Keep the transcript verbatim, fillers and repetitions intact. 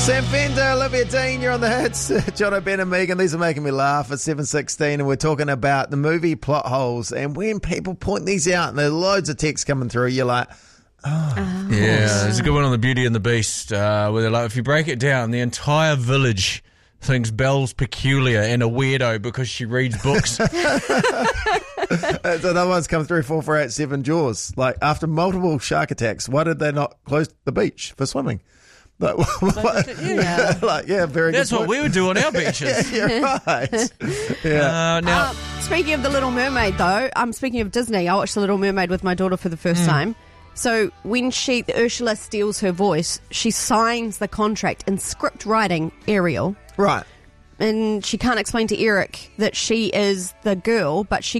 Sam Fender, Olivia Dean, you're on the hits. John O'Ben and Megan, these are making me laugh at seven sixteen, and we're talking about the movie plot holes. And when people point these out, and there are loads of texts coming through, you're like, oh. oh. Yeah, there's a good one on the Beauty and the Beast, uh, where they're like, if you break it down, the entire village thinks Belle's peculiar and a weirdo because she reads books. Another one's come through, four four eight seven Jaws. Like, after multiple shark attacks, why did they not close the beach for swimming? Like, yeah. like, yeah, very That's good what point. we would do on our beaches. Yeah, you're right. Yeah. Uh, now, Um, speaking of The Little Mermaid, though, um, speaking of Disney, I watched The Little Mermaid with my daughter for the first Mm. time. So when she, Ursula steals her voice, she signs the contract in script writing Ariel. Right. And she can't explain to Eric that she is the girl, but she